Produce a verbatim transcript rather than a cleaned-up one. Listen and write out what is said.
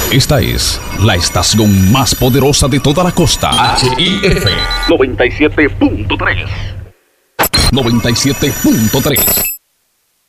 Esta es la estación más poderosa de toda la costa. H I F noventa y siete punto tres. noventa y siete punto tres.